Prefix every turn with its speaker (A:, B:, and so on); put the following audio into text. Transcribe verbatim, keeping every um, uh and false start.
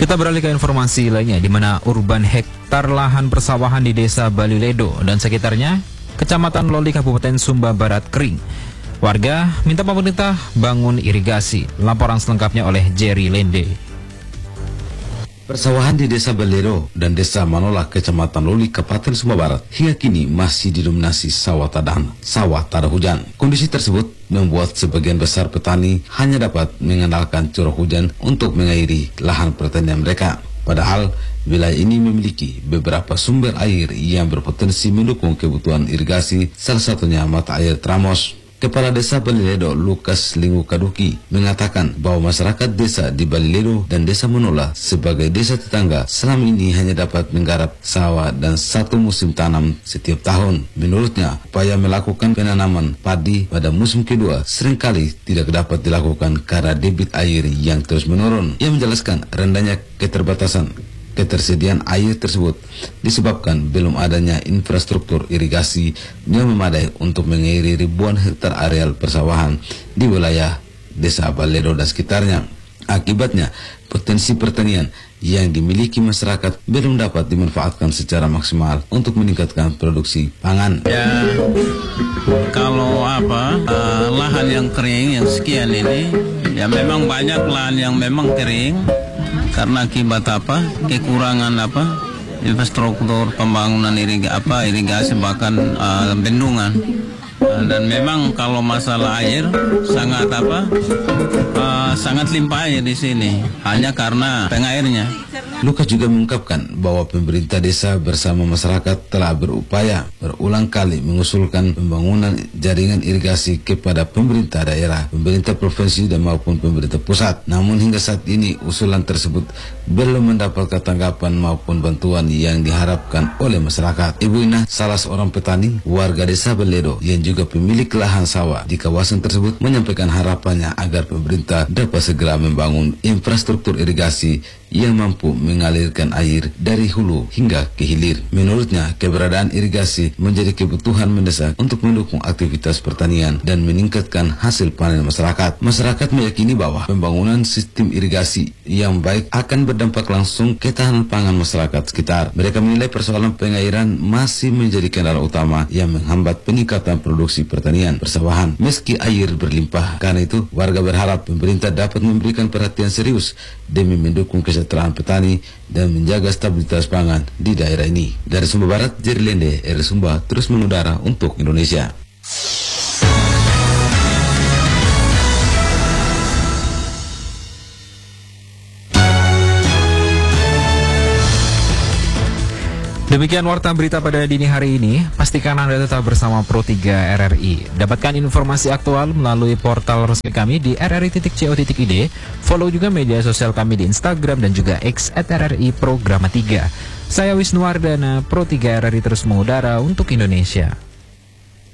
A: Kita beralih ke informasi lainnya, di mana urban hektar lahan persawahan di Desa Baliledo dan sekitarnya, Kecamatan Loli, Kabupaten Sumba Barat kering. Warga minta pemerintah bangun irigasi. Laporan selengkapnya oleh Jerry Lende.
B: Persawahan di Desa Baliledo dan Desa Manola, Kecamatan Loli, Kabupaten Sumba Barat, hingga kini masih didominasi sawah tadan, sawah tak ada hujan. Kondisi tersebut membuat sebagian besar petani hanya dapat mengandalkan curah hujan untuk mengairi lahan pertanian mereka. Padahal wilayah ini memiliki beberapa sumber air yang berpotensi mendukung kebutuhan irigasi, salah satunya mata air Tramos. Kepala Desa Baliledo, Lukas Lingu Kaduki, mengatakan bahwa masyarakat desa di Baliledo dan Desa Manola sebagai desa tetangga selama ini hanya dapat menggarap sawah dan satu musim tanam setiap tahun. Menurutnya, upaya melakukan penanaman padi pada musim kedua seringkali tidak dapat dilakukan karena debit air yang terus menurun. Ia menjelaskan rendahnya keterbatasan ketersediaan air tersebut disebabkan belum adanya infrastruktur irigasi yang memadai untuk mengairi ribuan hektar areal persawahan di wilayah Desa Baliledo dan sekitarnya. Akibatnya, potensi pertanian yang dimiliki masyarakat belum dapat dimanfaatkan secara maksimal untuk meningkatkan produksi pangan.
C: Ya, kalau apa uh, lahan yang kering yang sekian ini, ya memang banyak lahan yang memang kering karena akibat apa kekurangan apa infrastruktur pembangunan irigasi apa irigasi bahkan uh, bendungan. Dan memang kalau masalah air sangat apa uh, sangat limpah air di sini hanya karena pengairnya.
B: Lukas juga mengungkapkan bahwa pemerintah desa bersama masyarakat telah berupaya berulang kali mengusulkan pembangunan jaringan irigasi kepada pemerintah daerah, pemerintah provinsi dan maupun pemerintah pusat. Namun hingga saat ini usulan tersebut belum mendapatkan tanggapan maupun bantuan yang diharapkan oleh masyarakat. Ibu Ina, salah seorang petani warga Desa Baliledo yang juga pemilik lahan sawah di kawasan tersebut, menyampaikan harapannya agar pemerintah dapat segera membangun infrastruktur irigasi yang mampu mengalirkan air dari hulu hingga ke hilir. Menurutnya, keberadaan irigasi menjadi kebutuhan mendesak untuk mendukung aktivitas pertanian dan meningkatkan hasil panen masyarakat. Masyarakat meyakini bahwa pembangunan sistem irigasi yang baik akan berdampak langsung ketahanan pangan masyarakat sekitar. Mereka menilai persoalan pengairan masih menjadi kendala utama yang menghambat peningkatan produksi pertanian persawahan meski air berlimpah. Karena itu, warga berharap pemerintah dapat memberikan perhatian serius demi mendukung kesejahteraan petani dan menjaga stabilitas pangan di daerah ini. Dari Sumba Barat, Jerry Lende, R Sumba, terus mengudara untuk Indonesia.
A: Demikian warta berita pada dini hari ini. Pastikan Anda tetap bersama Pro tiga R R I. Dapatkan informasi aktual melalui portal resmi kami di r r i titik co titik i d. Follow juga media sosial kami di Instagram dan juga X at R R I Programa tiga. Saya Wisnuwardana, Pro tiga R R I terus mengudara untuk Indonesia.